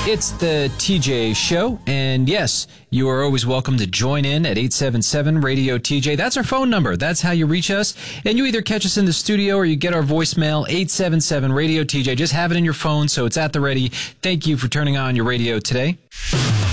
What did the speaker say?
It's the TJ Show, and yes, you are always welcome to join in at 877-RADIO-TJ. That's our phone number. That's how you reach us, and you either catch us in the studio or you get our voicemail, 877-RADIO-TJ. Just have it in your phone so it's at the ready. Thank you for turning on your radio today.